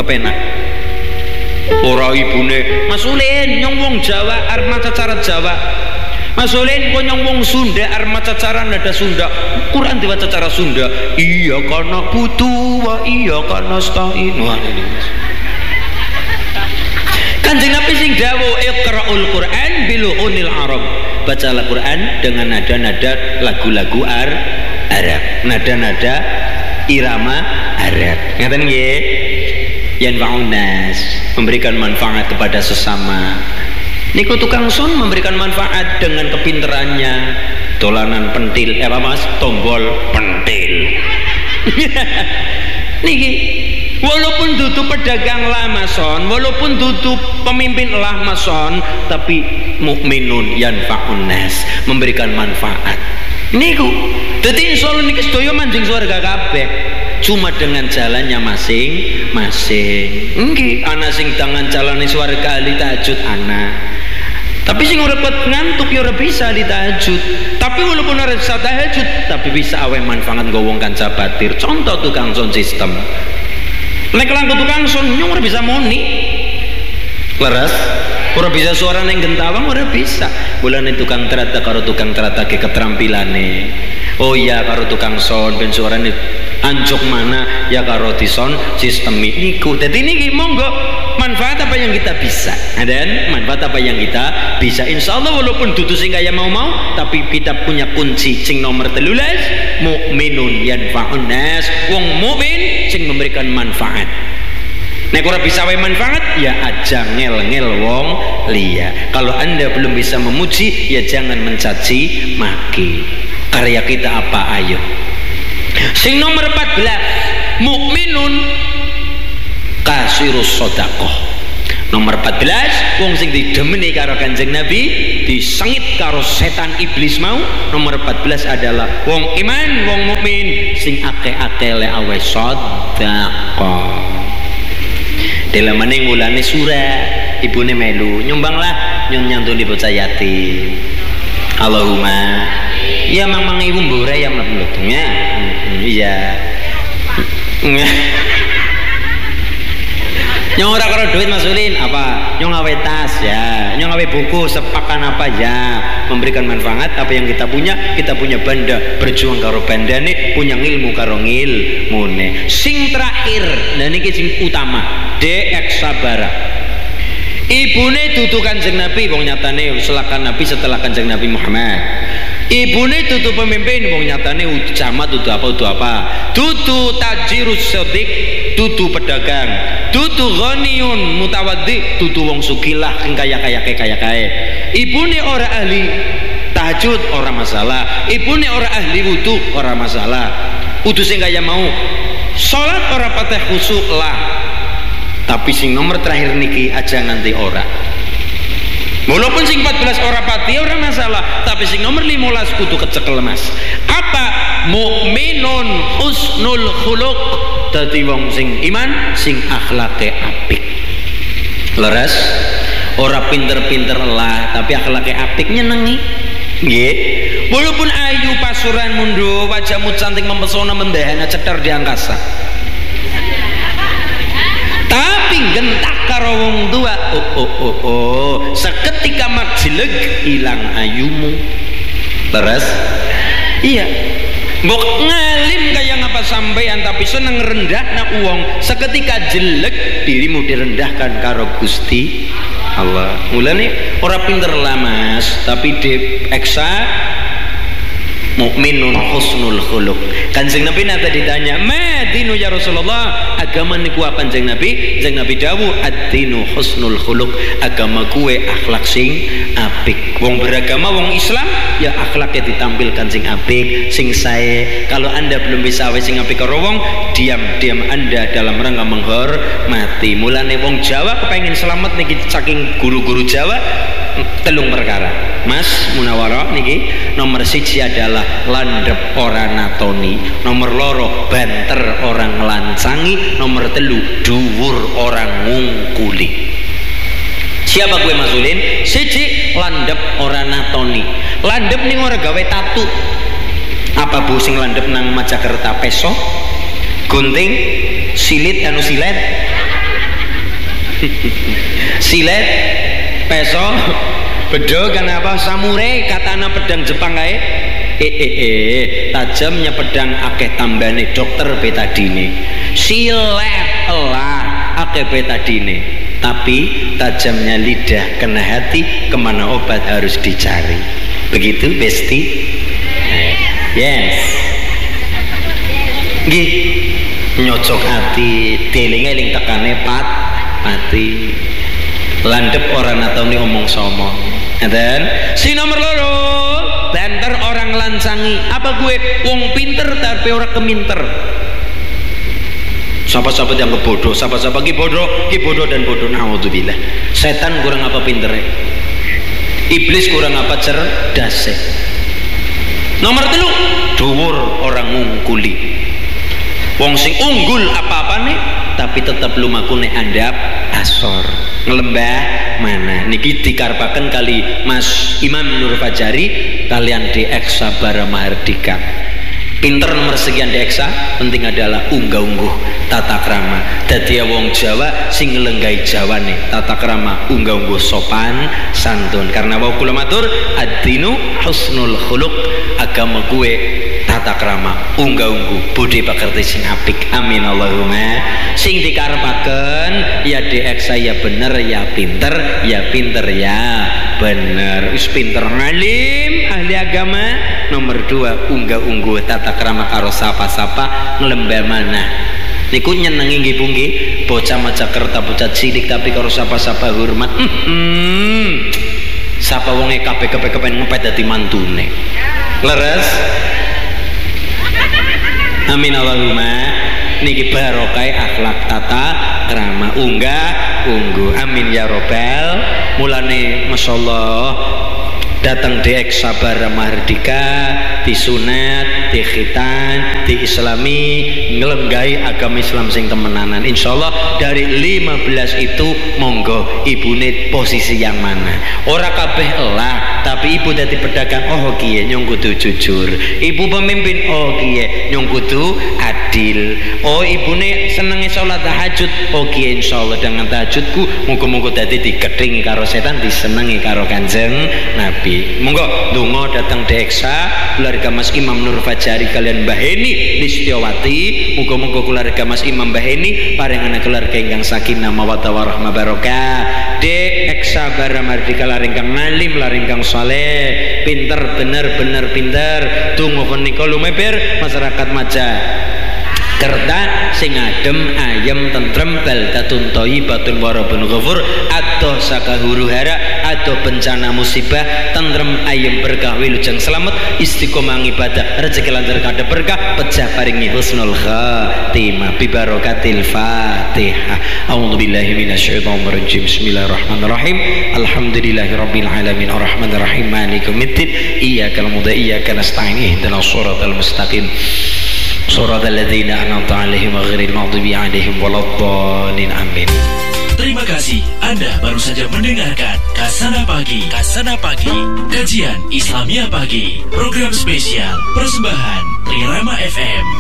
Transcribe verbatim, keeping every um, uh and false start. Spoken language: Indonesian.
kepenak. Ora ibune Mas Ulin nyong wong Jawa arep maca cara Jawa. Mas Ulin kok nyong wong Sunda arep maca cara nada Sunda. Quran diwaca cara Sunda. Iya karena butuh wa iya karena stain. Wah ini Mas. Kanjeng Nabi sing dawuh iqra'ul Quran biluhunil Arab. Bacalah Quran dengan nada-nada lagu-lagu Ar Arab. Nada-nada irama Arab. Ngaten nggih? Yanfa'un nas, memberikan manfaat kepada sesama. Niku tukang son memberikan manfaat dengan kepinterannya. Dolanan pentil, eh apa Mas? Tombol pentil. Niki walaupun tutup pedagang lah mason, walaupun tutup pemimpin lah mason, tapi mukminun yanfa'un nas, memberikan manfaat. Niku dadi insyaallah niki sedaya manjing swarga kabeh. Cuma dengan jalannya masing-masing. Nggih, ana sing tangan jalane swarga ahli tahajud ana. Tapi sing ora kuat ngantuk ya ora bisa di tahajud. Tapi walaupun ora bisa tahajud, tapi bisa aweh manfaat nggo wong kanca batir. Contoh tukang sound system. Nek langkung tukang sound nyong ora bisa muni. Leres? Ora bisa suara neng gentawang ora bisa. Bulane tukang terata karo tukang terata ke keterampilane. Oh iya karo tukang sound ben suarane anjuk mana ya karo tison sistem niku. Dadi niki monggo manfaat apa yang kita bisa. Dan manfaat apa yang kita bisa insyaallah walaupun dudu sing kaya mau-mau tapi kita punya kunci sing nomor telulas mukminun yanfa'un nas, wong mukmin sing memberikan manfaat. Nek ora bisa wae manfaat ya aja ngel-ngel wong liya. Kalau Anda belum bisa memuji ya jangan mencaci maki. Karya kita apa ayo. Sing nomor empat belas mukminun kasirus sedekah. Nomor empat belas wong sing didemeni karo Kanjeng Nabi, disengit karo setan iblis mau. Nomor empat belas adalah wong iman, wong mukmin sing akeh-akeh le awe sedekah. Delamane ngulane surah, ibune melu nyumbanglah nyon nyantuni bocah yatim. Allahumma ya mang-mang ibu mbore ya mlebu-mlebunya. Iya. Nyong ora karo duit Mas Ulin apa? Nyong ngawe tas ya, nyong ngawe buku sepakan apa ya, memberikan manfaat apa yang kita punya, kita punya banda, berjuang karo bandane, punya ilmu karo ngilmune. Sing terakhir, dan ini sing utama, D X Sabara. Ibune dudu Kanjeng Nabi, wong nyatane selakan Nabi setelah Kanjeng Nabi Muhammad. Ibune dudu pemimpin, wong nyatane camat dudu apa dudu apa? Dudu tajirus sodik, dudu pedagang, dudu ghaniyun mutawaddi, dudu wong sugilah sing kaya-kaya kaya-kaya. Ibune ora ahli tahajud ora masalah, ibune ora ahli wudu ora masalah. Wudu sing kaya mau, salat ora pateh khusuk lah. Tapi sing nomor terakhir niki aja nganti ora. Walaupun sing empat belas ora pati ora masalah, tapi sing nomor lima belas kudu kecekel Mas. Apa? Mukminun husnul khuluq. Dadi wong sing iman, sing akhlake apik. Leres? Ora pinter-pinter lah, tapi akhlake apik nyenengi. Nggih. Walaupun ayu pasuran mundu, wajahmu cantik mempesona mendahana cetar di angkasa. Tapi gentak karo wong tua, oh oh oh oh, seketika makjileg hilang ayumu. Leres? Iya. Mbok ngalim kaya ngapa sampean tapi seneng rendah nak uang, seketika jelek dirimu direndahkan karo Gusti Allah. Mulane ora pinter lah Mas, tapi di eksa mukminun husnul khuluq. Kanjeng Nabi nate ditanya, "Ma dinu ya Rasulullah?" Agama niku apa Kanjeng Nabi? Kanjeng Nabi dawuh, "Ad-dinu husnul khuluq." Agama kuwe akhlak sing apik. Wong beragama wong Islam ya akhlaknya ditampilkan sing apik, sing sae. Kalau Anda belum bisa wis sing apik karo wong, diam-diam Anda dalam rangka menghormati. Mulane wong Jawa kepengin selamat niki saking guru-guru Jawa telung perkara. Mas Munawara niki nomor siji adalah landep ora natoni, nomor loro banter orang lancangi, nomor telu dhuwur orang ngungkuli. Siapa gue Mas Ulin? Siji landep ora natoni. Landep ning ora gawe tatu. Apa bu sing landep nang Majakerta peso? Gunting, silit anu silet. Silet, peso, bedo kenapa samurai katana pedang Jepang kae. Eh eh eh tajamnya pedang akeh tambane dokter betadine. Silet lah akeh betadine. Tapi tajamnya lidah kena hati, kemana obat harus dicari. Begitu Besti? Yes. Nggih. Nyocok hati, dieling-eling tekane pat mati. Landep orang atau ni omong somong. Dan si nomor loro, banter orang lancangi. Apa gue wong pinter tapi orang keminter. Siapa-siapa yang kebodoh, siapa-siapa ki bodoh, ki bodoh dan bodoh. Naudzubillah. Setan kurang apa pintere? Iblis kurang apa cerdasnya? Nomor telu, dhuwur orang ngungkuli. Wong sing unggul apa-apa nih, tapi tetap lumakune andap asor. Ngelembah mana niki dikarpaken kali Mas Imam Nur Fajari kalian D X Sabara Mahardika. Pinter nomor sekian D X A, penting adalah unggah-ungguh tata krama. Dadi wong Jawa sing nglenggahi jawane tata krama unggah-ungguh sopan santun. Karena wau kula matur ad-dinu husnul khuluq, agama gue tata krama unggah-ungguh budi pekerti sing apik. Amin Allahumma. Sing dikarepaken ya D X A ya bener ya pinter ya pinter ya bener. Wis pinter ngalim ahli agama. Nomor dua unggah-ungguh tata krama karo sapa-sapa nglembah manah. Niku nyenengi nggih Bu nggih, bocah Majakerta bocah cilik tapi karo sapa-sapa hormat. Hmm. Sapa wonge kabeh kepen ngepet dadi mantune. Leres? Amin Allahumma. Niki barokah akhlak tata krama unggah ungguh. Amin ya robbal. Mulane masyaallah datang di X Sabara Mahardika, disunat, dikhitan, diislami, ngelenggai agama Islam sing temenanan. Insyaallah dari lima belas itu monggo ibune posisi yang mana. Ora kabeh elah, tapi ibu dadi pedagang oh kiye nyong kudu jujur. Ibu pemimpin oh kiye nyong kudu adil. Oh ibune senenge salat tahajud oh kiye insyaallah dengan tahajudku muga-muga dadi digedhingi karo setan, disenengi karo Kanjeng Nabi. Monggo donga datang D X A keluarga Mas Imam Nur Fajari kalian Mbah Heni Listiawati. Muga-muga keluarga Mas Imam Mbah Heni parengana keluarga ingkang sakinah mawaddah warahmah barokah. D X A Sabara Mahardika laring kang ngalim laring kang saleh pinter bener bener pinter donga menika lumeber masyarakat Maja Kerta sing adem ayem tentrem baldatun thayyibatun warabun ghafur adoh saka huru hara adoh bencana musibah tentrem ayem berkah wilujeng selamat istiqomah ibadah rezeki lancar kada berkah pecah paringi husnul khatimah bi barakatil Fatihah. A'udzubillahi minasyaitonir rajim. Bismillahirrahmanirrahim. Alhamdulillahirabbil alamin arrahmanir rahim maliki yaumiddin iyyaka na'budu wa iyyaka nasta'in ihdinas siratal mustaqim Suratul ladzina an'amta 'alaihim ghairil maghdubi 'alaihim waladdallin. Amin. Terima kasih Anda baru saja mendengarkan Kasana Pagi. Kasana Pagi, kajian Islamia Pagi, program spesial persembahan Trirama F M.